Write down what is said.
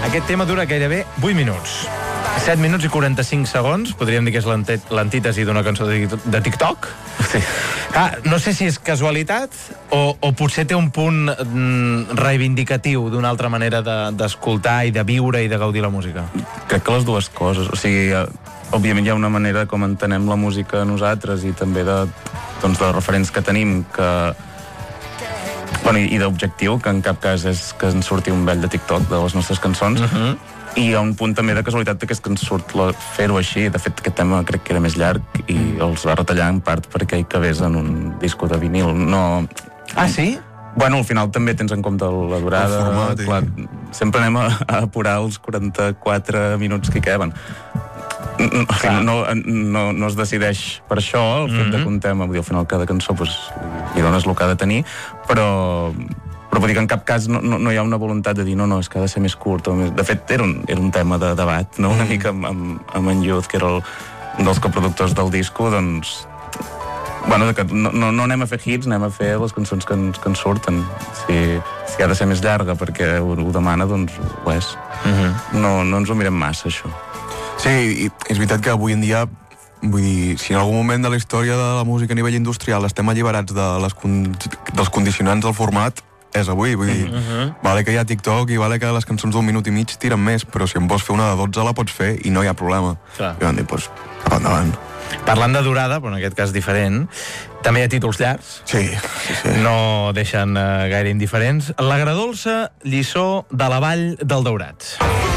Aquest tema dura gairebé 8 minuts. 7 minuts i 45 segons, podríem dir que és l'antítesi d'una cançó de TikTok. Sí. No sé si és casualitat o potser té un punt reivindicatiu d'una altra manera d'escoltar i de viure i de gaudir la música. Crec que les dues coses. O sigui, òbviament hi ha una manera com entenem la música nosaltres i també de referents que tenim i d'objectiu, que en cap cas és que ens surti un bell de TikTok de les nostres cançons. I hi ha un punt també de casualitat que és que ens surt fer-ho així. De fet, aquest tema crec que era més llarg i els va retallar en part perquè hi cabés en un disco de vinil. No... Ah, sí? Bueno, al final també tens en compte la durada. El format, clar, sempre anem a apurar els 44 minuts que hi caben. No es decideix per això el fet de que un tema, vull dir, al final cada cançó li dones el que ha de tenir, però vull dir que en cap cas no hi ha una voluntat de dir no, és que ha de ser més curt. De fet, era un tema de debat, no? Una mica amb en Youth, que era un dels coproductors del disco, doncs... que no anem a fer hits, anem a fer les cançons que ens surten. Si ha de ser més llarga perquè ho demana, doncs ho és. No ens ho mirem massa, això. Sí, i és veritat que avui en dia, vull dir, si en algun moment de la història de la música a nivell industrial estem alliberats dels condicionants del format, és avui, vull dir, vale que hi ha TikTok i vale que les cançons d'un minut i mig tiren més, però si en vols fer una de 12 la pots fer i no hi ha problema. Clar. I van dir, doncs, cap endavant. Parlant de durada, però en aquest cas diferent, també hi ha títols llargs. Sí. No deixen gaire indiferents. L'agradolça lliçó de la Vall del Daurat.